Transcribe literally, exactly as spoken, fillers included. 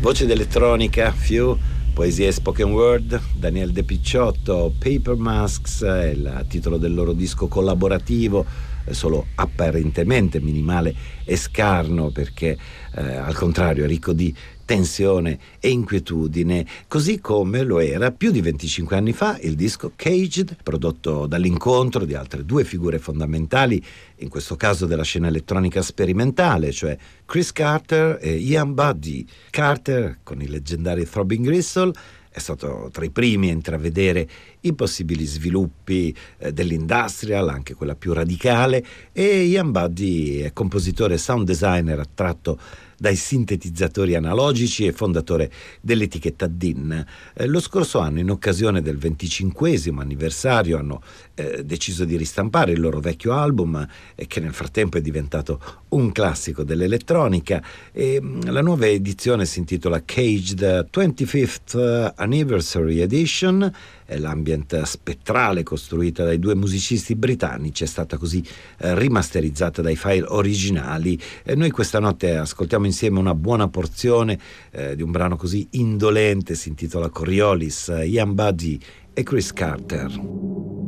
Voce d'elettronica, Few, poesie e spoken word, Daniel De Picciotto, Paper Masks è il titolo del loro disco collaborativo, solo apparentemente minimale e scarno, perché eh, al contrario è ricco di tensione e inquietudine, così come lo era più di venticinque anni fa il disco Caged, prodotto dall'incontro di altre due figure fondamentali, in questo caso della scena elettronica sperimentale, cioè Chris Carter e Ian Buddy. Carter, con i leggendari Throbbing Gristle, è stato tra i primi a intravedere i possibili sviluppi eh, dell'industrial, anche quella più radicale, e Ian Buddy è compositore e sound designer attratto dai sintetizzatori analogici e fondatore dell'etichetta D I N. Eh, lo scorso anno, in occasione del venticinquesimo anniversario, hanno eh, deciso di ristampare il loro vecchio album, eh, che nel frattempo è diventato un classico dell'elettronica, e mh, la nuova edizione si intitola Caged venticinquesimo Anniversary Edition. È l'ambient spettrale costruita dai due musicisti britannici, è stata così eh, rimasterizzata dai file originali. E noi questa notte ascoltiamo insieme una buona porzione eh, di un brano così indolente, si intitola Coriolis, Ian Buddy e Chris Carter.